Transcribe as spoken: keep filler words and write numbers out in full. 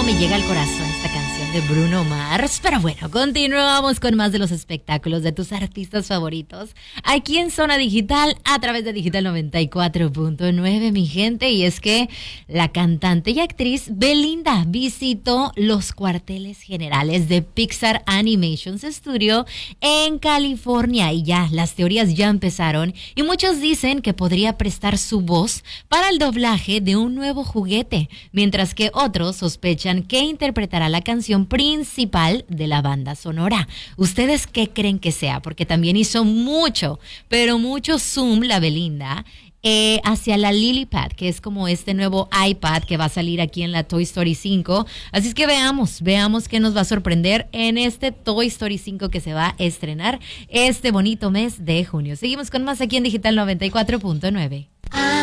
me llega al corazón esta canción de Bruno Mars. Pero bueno, continuamos con más de los espectáculos de tus artistas favoritos aquí en Zona Digital a través de Digital noventa y cuatro punto nueve, mi gente. Y es que la cantante y actriz Belinda visitó los cuarteles generales de Pixar Animation Studio en California y ya las teorías ya empezaron y muchos dicen que podría prestar su voz para el doblaje de un nuevo juguete, mientras que otros sospechan que interpretará la canción principal de la banda sonora. ¿Ustedes qué creen que sea? Porque también hizo mucho, pero mucho zoom la Belinda eh, hacia la LilyPad, que es como este nuevo iPad que va a salir aquí en la Toy Story cinco. Así es que veamos, veamos qué nos va a sorprender en este Toy Story cinco que se va a estrenar este bonito mes de junio. Seguimos con más aquí en Digital noventa y cuatro punto nueve.